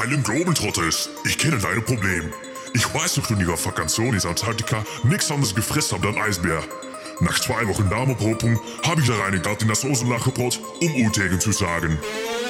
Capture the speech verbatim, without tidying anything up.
Island Globetrotters, ich kenne deine Probleme. Ich weiß noch, du in ihrer Vakantion in Antarktika nichts anderes gefressen habt als Eisbär. Nach zwei Wochen Darmopopung habe ich da rein in das Osenlachgebrot, um Utegen zu sagen.